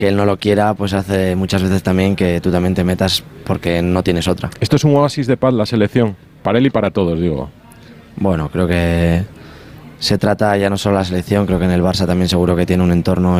que él no lo quiera, pues hace muchas veces también que tú también te metas porque no tienes otra. Esto es un oasis de paz, la selección, para él y para todos, digo. Bueno, creo que se trata ya no solo de la selección, creo que en el Barça también seguro que tiene un entorno